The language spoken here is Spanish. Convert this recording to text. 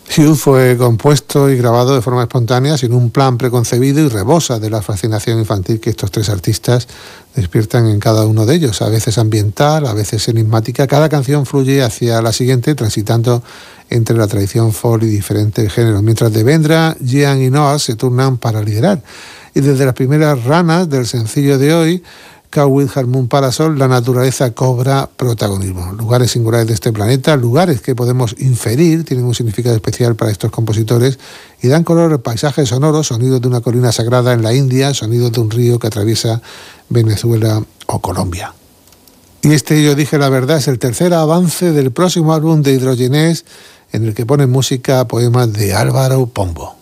Youth fue compuesto y grabado de forma espontánea, sin un plan preconcebido, y rebosa de la fascinación infantil que estos tres artistas despiertan en cada uno de ellos, a veces ambiental, a veces enigmática. Cada canción fluye hacia la siguiente, transitando entre la tradición folk y diferentes géneros, mientras Devendra, Gian y Noah se turnan para liderar. Y desde las primeras ranas del sencillo de hoy, Cow with Her Moon Parasol, la naturaleza cobra protagonismo. Lugares singulares de este planeta, lugares que podemos inferir, tienen un significado especial para estos compositores y dan color al paisaje sonoro, sonidos de una colina sagrada en la India, sonidos de un río que atraviesa Venezuela o Colombia. Y este Yo dije la verdad es el tercer avance del próximo álbum de Hidrogenés, en el que ponen música poemas de Álvaro Pombo.